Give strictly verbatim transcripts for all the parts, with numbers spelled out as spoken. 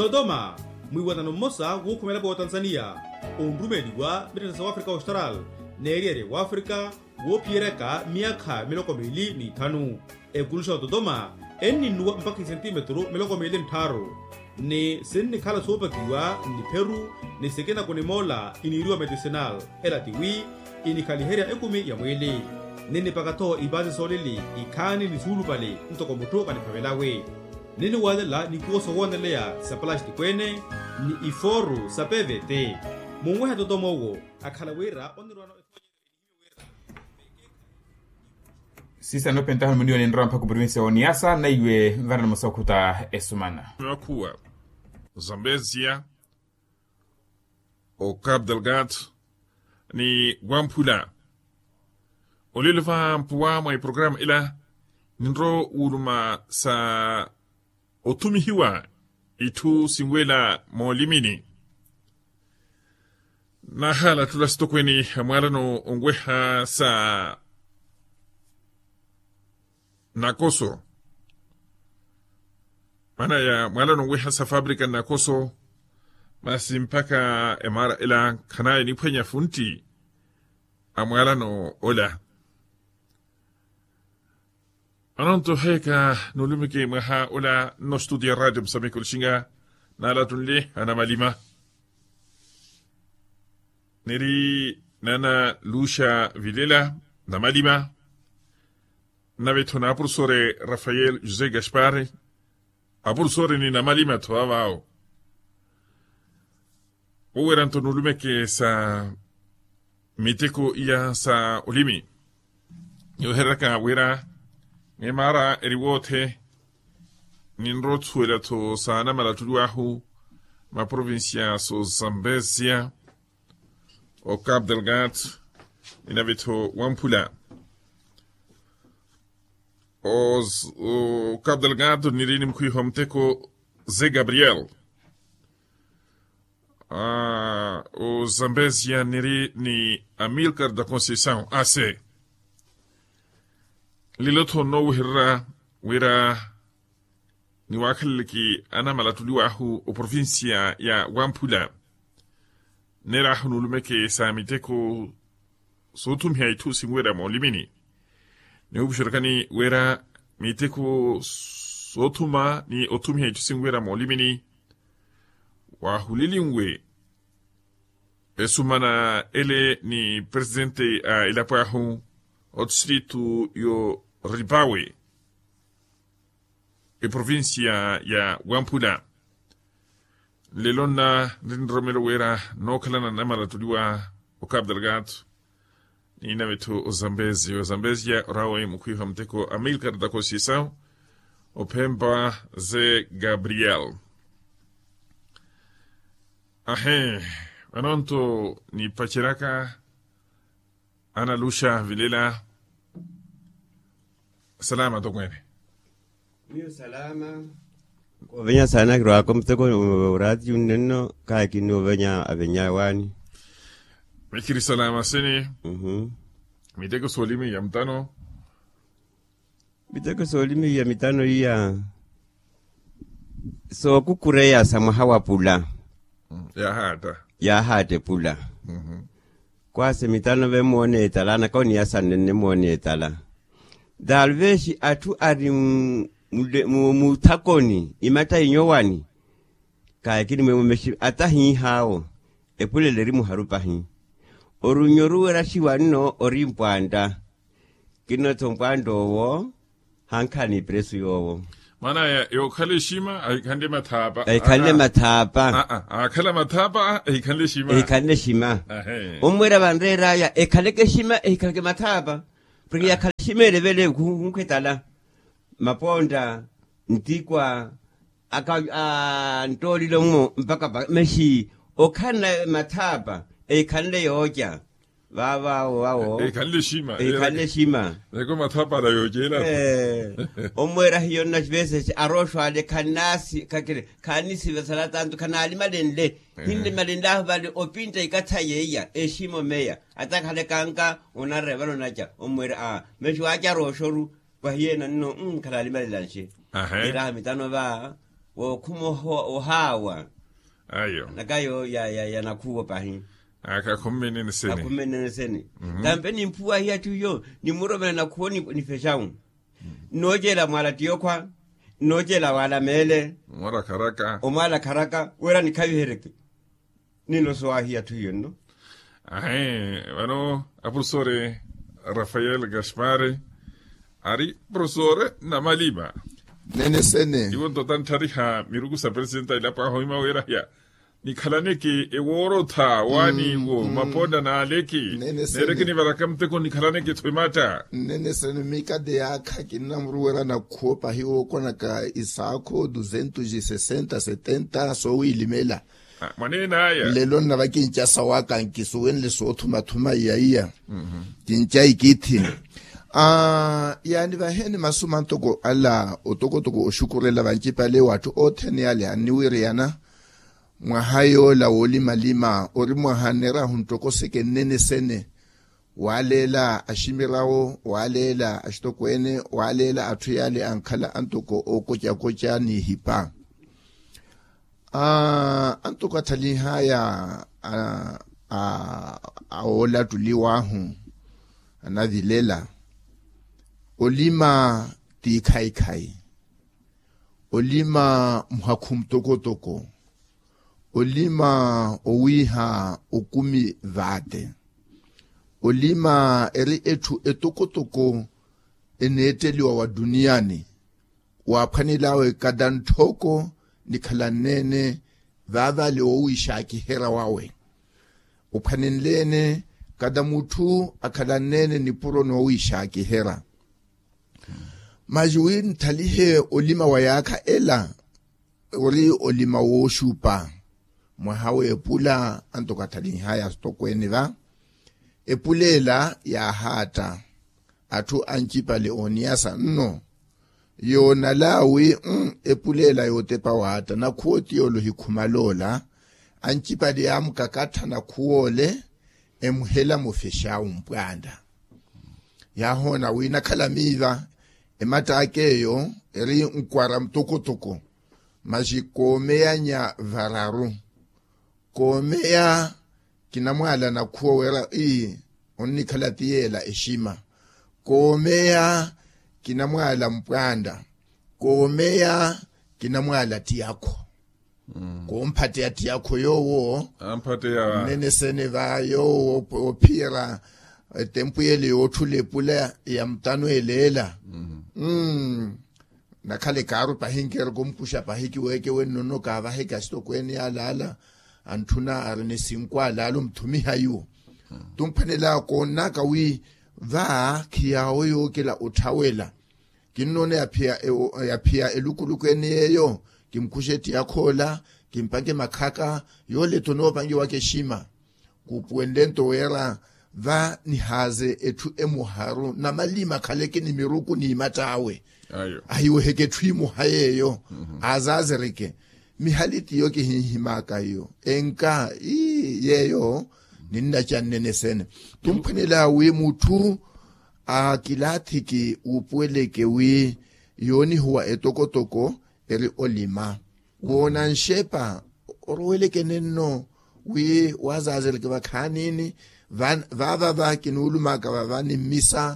Dodoma mwiwatano mmosa wukhumelapo wa Tanzania ondumeliwa British South Africa Austral neeriere wa Africa wophiyereka miyakha miloko mili ni ithanu ekulusha wa Dodoma enninuwa mpaka sentimetro miloko mili ntharu ni sinni khala soopakiwa ni Peru ni sekena kunimola iniriwa medicinal elatiwi inikhaliherya ekumi ya mwili nini pakatho ibazi solili ikhani ni sulupale ntoko mutu kaniphavelawe nini walela ni kuoso woneleya sa plastic kwene ni iforu sa P V T mungweha Dodoma uwo akhala wera onirwano sisa no pentaho milioni ndra mpaka provinsia Niassa na iwe mvana mosakuta esumana Mwakuwa Zambezia o Cabo Delgado ni Wampula olileva mpuwa mwa program ila nindro uruma sa otumihiwa itu singwela molimini na hala tulasitokweni mwalano ongweha sa Nakoso mana ya mwalano ongweha sa fabrika Nakoso masi mpaka emara ila kanaya ni pwenya funti amwalano ola anonto heka nulumike mwaha ola no studia radio msamiko lishinga na ala tunle ana malima neri nana Lusha Vilela na malima na betona apurusore Rafael José Gaspar apurusore ni na malima toa wao uweranto nulumike sa miteko iya sa olimi yo heraka wera Nemara eriwote ninrotu elato sana malatuduahu ma provincia so Zambezia o Cabo Delgado inavito Wampula o, o Cabo Delgado nirini mkuiho mteko Zé Gabriel uh, o Zambezia niri ni Amilcar da Conceição A C liloto no wira wira ni wakaliki ana malatuliwahu o provincia ya Wampula nera hunulumeke samiteko sotum haitu singwera molimini ni ubishirkani wira miteko sotuma ni otumi haitu singwera molimini wa hulilingwe esumana ele ni presidente a ilapahu o distrito yo Ribawe e provincia ya Wampula lelona nromelo wera no kalana namala tuliwa o Cabo Delgado ni naveto o Zambezia o Zambezia rawe mukwiha mteko Amilcar da Conceição o Pemba Zé Gabriel ahe anonto ni pachiraka ana Lusha Vilela salama tokweni Mio salama Ovenya sana kwa kumteko urati uneno kaki ni ovenya avenya wani Mikiri salama sini Mhm Miteko solimi ya mtano Miteko solimi ya mitano iya So kukureya samahawa pula Ya hata Ya hate pula Mhm Kwa se mitano ve mwone etala na kauni ya sanene mwone etala Dalveshi atu ari mutakoni imata inyowani kaya kini mwemeshi ata hii hao epule leri muharupa hii orunyoru werashi wano orimpwanda kino tompwando wo hankani presu yowo mana ya yo kale shima aikande mataba aikande mataba a a akala mataba aikande shima aikande shima omwera bandera ya ekaleke shima eikaleke mataba porque ya kaleshima levele kunkwetala maponda ntikwa aka ntoli lomo mpaka meshi okana mataba eikanle yoja baba wao eikanle shima eikanle shima leko mataba la yojela eh omwera hiyo na vese arosho ale kanasi kakire kanisi vesalata antu kanali malende hindi malenda bali opinta ikathayeya eshimo meya atakale kanka unarevalo nacha omwera a meshi wacha roshoru kwa hiena no mm kanali malelanshi aha ira mitano ba wo kumo ohawa ayo nakayo ya ya ya nakuwa pahi aka komene ne sene akumene ne sene tambe ni mpua hiya tuyo ni murome na kuoni ni feshaun nojela mwala tiokwa nojela wala mele mwala karaka o mwala karaka wera ni kayu hereke nino so hiya tuyo no ahe wano a professore Rafael Gaspare ari professore na Maliba nene sene iwon to tan tariha mirugu sa presidenta ila pa hoima wera ya ni kalaneki e woro ta wani mm, wo mm, mapoda na leki nereke ni barakamte ko ni kalaneki toimata nene sene mika de aka kinamruera na kopa hiyo kona ka isako duzentos e sessenta setenta so ilimela manena haya lelo na bakincha sawaka nkisuwen le sothuma thuma iya mhm kincha ikithi ah yani baheni masumantoko ala otokotoko oshukurela banchipa le watu othene yale aniwiri yana mwahayo la woli malima ori mwahanera huntoko seke nene sene walela ashimirawo walela ashitokwene walela atuyale ankala antoko okocha kocha ni hipa ah antoko athali haya a a aola tuliwahu anadhilela olima ti khai khai olima mhakhumtokotoko olima owiha okumi vate olima eri etu etokotoko eneteliwa wa duniani waphanilawe kadantoko nikhalanene vavale owishaki hera wawe uphanenlene kadamutu akhalanene nipuro no owishaki hera majuin talihe olima wayaka ela ori olima wo shupa mwahawe epula antoka tali haya stokweni va epulela ya hata atu anchipa le oniasa no yo nalawi mm, epulela yote pa wata na kuoti yolo hikumalola anchipa de amkakatha na kuole emhela mufesha umpwanda ya hona wina kalamiva emata akeyo eri nkwara mtokotoko majikomea nya vararu komea kinamwala na kuwera i onni kalatiela eshima komea kinamwala mpwanda komea kinamwala tiyako mm. kompate tiyako yowo ampate ya nene sene va yowo opira tempu yele othule pula ya mtano elela mm, mm. nakhale karu pahinkere komkusha pahiki weke wenono ka bahika stokweni alala anthuna arine sinkwa lalo mthumi hayo hmm. tumphanela kona ka wi va khiyawo yo kela uthawela kinone yaphia yaphia elukulukweni yeyo kimkusheti yakhola kimpange makhaka yo letono bangi wake shima kupwendento wera va nihaze ethu emuharu namalima khaleke ni miruku ni matawe ayo ayo heke thwimu hayeyo mm -hmm. azazereke mihaliti yoke himaka yo enka i yeyo ninna chanene sene tumphenela we muthu a kilathiki upweleke we yoni huwa etokotoko eri olima wona nshepa orweleke nenno we wazazereke bakhanini van vava va kinuluma ka vani misa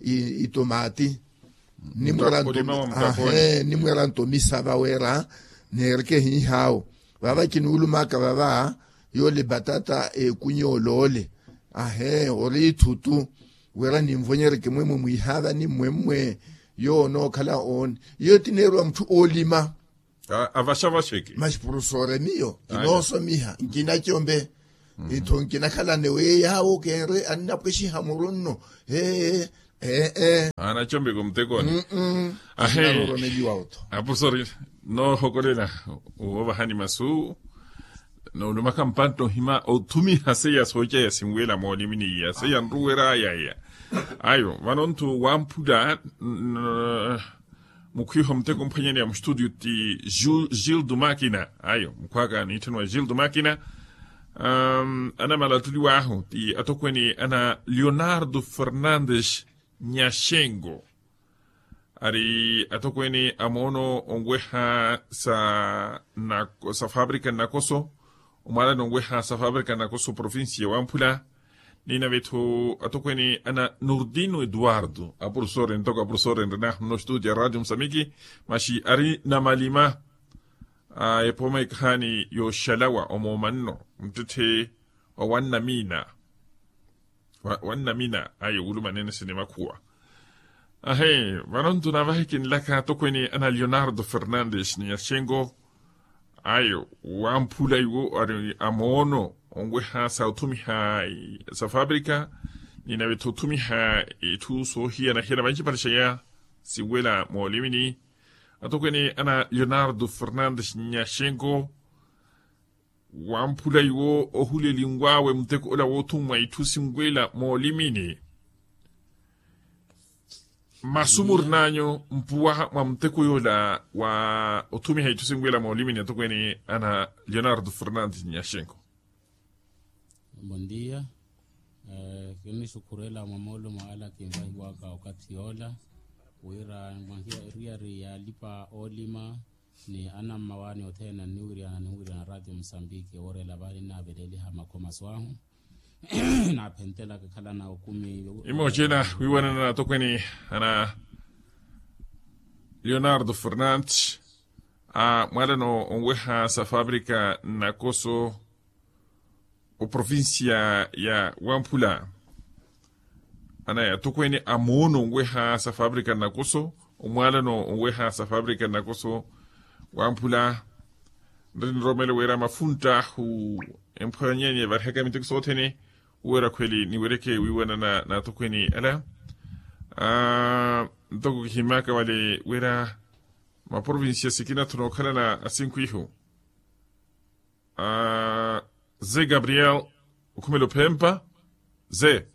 itomati ni mwaranto eh ni mwaranto misa bawera nerke hi hao baba kinuluma ka baba yo le batata e kunyolole ahe ori tutu wera ni mvonyere ke mwemwe muihava ni mwemwe yo no kala on yo tinerwa mtu olima avashava sheki mas professore mio inoso miha ngina chombe ithonki nakhala newe yawo kere anapweshi hamurunno eh eh eh ana chombe kumtekoni mm ahe ro meji auto apusori no hokolela uwa hani masu no luma kampanto hima otumi haseya soje simwela moni mini ya seya nruwera ya ya ayo vanontu wampuda mukwi homte kompanyeni ya mstudio ti Gilles de Makina ayo mkwaka ni tenwa Gilles de Makina um, ana malatuli waho ti atokweni ana Leonardo Fernandes Nyashengo ari atokweni amono ongweha sa na sa fabrika na koso umala ongweha sa fabrika na koso provincia wampula nina vetu atokweni ana Nurdino Eduardo a professor entoka professor na no studio radio Msamiki mashi ari na malima a epoma ikhani yo shalawa omomanno mtete wa wanna mina wa wanna mina ayo uluma nene sinema kuwa ahe marontu na vahikin laka tokweni ana Leonardo Fernandes ni Yashengo ayo wampula yugo ari amono ongwe ha sa utumi ha sa fabrika ni na vetu utumi ha itu so hiya na hira banchi parishaya siwela molimini atokweni ana Leonardo Fernandes ni Yashengo wampula yugo ohule lingwawe mteko ola wotumwa itu singwela molimini masumur nanyo mpuwa wa mteko yola wa utumi haitu singwela maulimi ni atokweni ana Leonardo Fernandes Nyashenko. Bom dia. Eh, kini shukurela mamolo maala kimbai waka wakati yola. Wira mwangia riari ya lipa olima ni ana mawani otena niwiri ana niwiri na radio Msambiki ore labari na bedeli hama koma swahu. Na pentela kakala na ukumi imo jena wiwana na tokweni ana Leonardo Fernandes a mwalano onweha sa fabrika na koso o provincia ya Wampula ana ya tokweni amono onweha sa fabrika na koso o mwalano onweha sa fabrika na koso Wampula ndin romele wera mafunta hu empanyeni varheka mitik sotene wera kweli ni wereke wiwana na na tokweni ala ah ndoko himaka wale wera ma provincia sikina tuno kala na asinku ihu ah Ze Gabriel ukumelo pempa Ze